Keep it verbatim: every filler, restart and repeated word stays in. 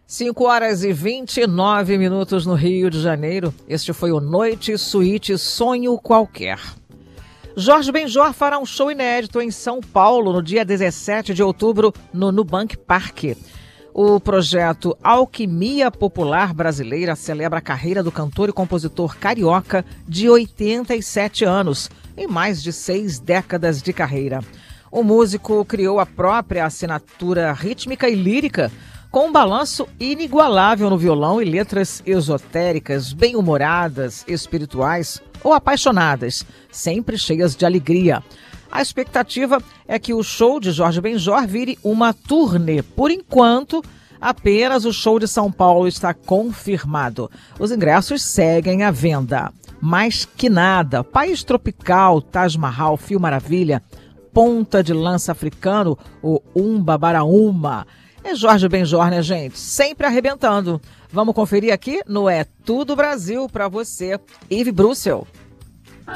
cinco horas e vinte e nove minutos no Rio de Janeiro. Este foi o Noite Suíte Sonho Qualquer. Jorge Benjor fará um show inédito em São Paulo no dia dezessete de outubro no Nubank Park. O projeto Alquimia Popular Brasileira celebra a carreira do cantor e compositor carioca de oitenta e sete anos, em mais de seis décadas de carreira. O músico criou a própria assinatura rítmica e lírica, com um balanço inigualável no violão e letras esotéricas, bem-humoradas, espirituais ou apaixonadas, sempre cheias de alegria. A expectativa é que o show de Jorge Benjor vire uma turnê. Por enquanto, apenas o show de São Paulo está confirmado. Os ingressos seguem à venda. Mais que nada, País Tropical, Taj Mahal, Fio Maravilha, Ponta de Lança Africano, o Umba Baraúma. É Jorge Benjor, né, gente? Sempre arrebentando. Vamos conferir aqui no É Tudo Brasil para você, Yves Brussel.